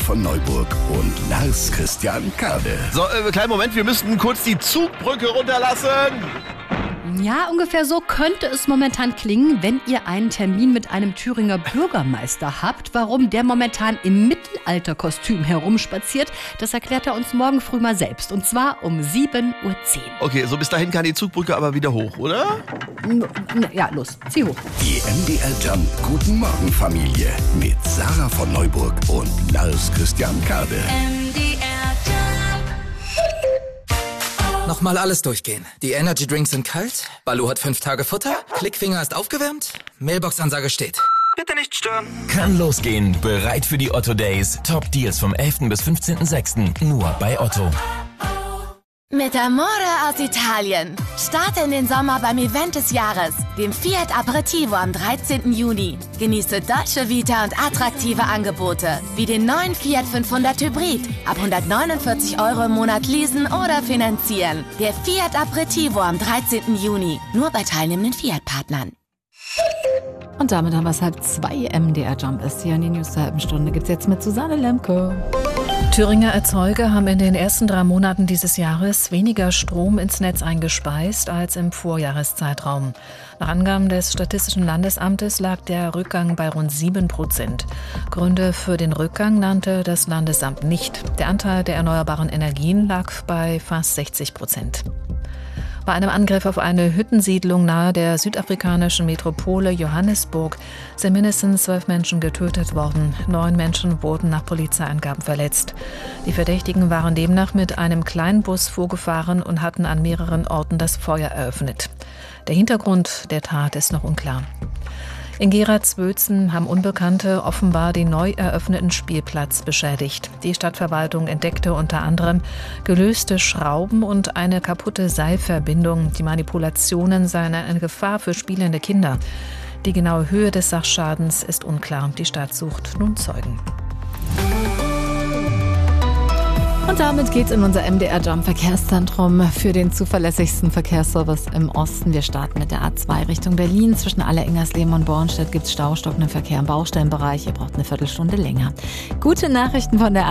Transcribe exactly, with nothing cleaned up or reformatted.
von Neuburg und Lars Christian Kade. So, äh, kleinen Moment, wir müssten kurz die Zugbrücke runterlassen. Ja, ungefähr so könnte es momentan klingen, wenn ihr einen Termin mit einem Thüringer Bürgermeister habt. Warum der momentan im Mittelalterkostüm herumspaziert, das erklärt er uns morgen früh mal selbst. Und zwar um sieben Uhr zehn. Okay, so bis dahin kann die Zugbrücke aber wieder hoch, oder? Ja, los, zieh hoch. Die M D R Jump Guten Morgen Familie mit Sarah von Neuburg und Lars Christian Kade. M D R Jump. Nochmal alles durchgehen. Die Energy Drinks sind kalt, Balu hat fünf Tage Futter, Klickfinger ist aufgewärmt, Mailbox-Ansage steht. Bitte nicht stören. Kann losgehen. Bereit für die Otto Days. Top Deals vom elften bis fünfzehnten sechsten Nur bei Otto. Mit Amore aus Italien. Starte in den Sommer beim Event des Jahres, dem Fiat Aperitivo am dreizehnten Juni. Genieße Dolce Vita und attraktive Angebote, wie den neuen Fiat fünfhundert Hybrid. Ab hundertneunundvierzig Euro im Monat leasen oder finanzieren. Der Fiat Aperitivo am dreizehnten Juni. Nur bei teilnehmenden Fiat-Partnern. Und damit haben wir es halb zwei. M D R Jump ist hier in die News der halben Stunde. Gibt's jetzt mit Susanne Lemke. Thüringer Erzeuger haben in den ersten drei Monaten dieses Jahres weniger Strom ins Netz eingespeist als im Vorjahreszeitraum. Nach Angaben des Statistischen Landesamtes lag der Rückgang bei rund sieben Prozent. Gründe für den Rückgang nannte das Landesamt nicht. Der Anteil der erneuerbaren Energien lag bei fast sechzig Prozent. Bei einem Angriff auf eine Hüttensiedlung nahe der südafrikanischen Metropole Johannesburg sind mindestens zwölf Menschen getötet worden. Neun Menschen wurden nach Polizeiangaben verletzt. Die Verdächtigen waren demnach mit einem Kleinbus vorgefahren und hatten an mehreren Orten das Feuer eröffnet. Der Hintergrund der Tat ist noch unklar. In Geraardswötzen haben Unbekannte offenbar den neu eröffneten Spielplatz beschädigt. Die Stadtverwaltung entdeckte unter anderem gelöste Schrauben und eine kaputte Seilverbindung. Die Manipulationen seien eine Gefahr für spielende Kinder. Die genaue Höhe des Sachschadens ist unklar. Die Stadt sucht nun Zeugen. Und damit geht's in unser M D R Jump Verkehrszentrum für den zuverlässigsten Verkehrsservice im Osten. Wir starten mit der A zwei Richtung Berlin. Zwischen Aller-Ingersleben und Bornstedt gibt's Stau, stockenden Verkehr im Baustellenbereich. Ihr braucht eine Viertelstunde länger. Gute Nachrichten von der